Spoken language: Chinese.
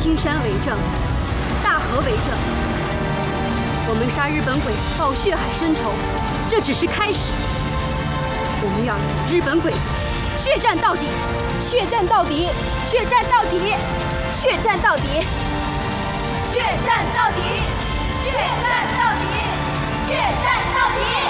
青山为证，大河为证。我们杀日本鬼子报血海深仇，这只是开始。我们要与日本鬼子血战到底，血战到底，血战到底，血战到底，血战到底，血战到底，血战到底。